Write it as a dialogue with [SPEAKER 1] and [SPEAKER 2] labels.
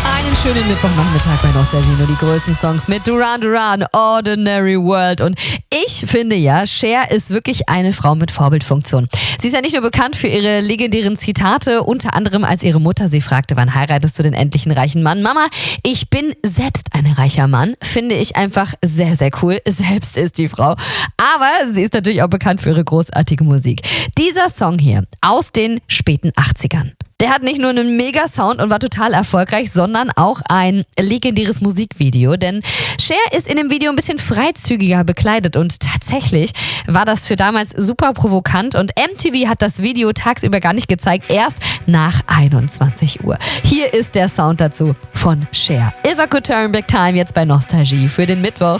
[SPEAKER 1] Einen schönen Mittwochnachmittag bei Nostalgie, nur die größten Songs mit Duran Duran, Ordinary World. Und ich finde ja, Cher ist wirklich eine Frau mit Vorbildfunktion. Sie ist ja nicht nur bekannt für ihre legendären Zitate, unter anderem als ihre Mutter sie fragte, wann heiratest du den endlichen reichen Mann? Mama, ich bin selbst ein reicher Mann, finde ich einfach sehr, sehr cool. Selbst ist die Frau. Aber sie ist natürlich auch bekannt für ihre großartige Musik. Dieser Song hier aus den späten 80ern. Der hat nicht nur einen Mega-Sound und war total erfolgreich, sondern auch ein legendäres Musikvideo. Denn Cher ist in dem Video ein bisschen freizügiger bekleidet und tatsächlich war das für damals super provokant und MTV hat das Video tagsüber gar nicht gezeigt, erst nach 21 Uhr. Hier ist der Sound dazu von Cher. If I Could Turn Back Time jetzt bei Nostalgie für den Mittwoch.